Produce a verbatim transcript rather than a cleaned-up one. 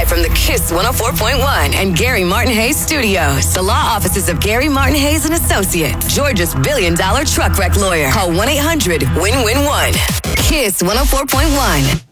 from the Kiss one oh four point one and Gary Martin Hayes studios. The law offices of Gary Martin Hayes and Associates, Georgia's billion dollar truck wreck lawyer. Call one eight hundred win win one. Kiss one oh four point one.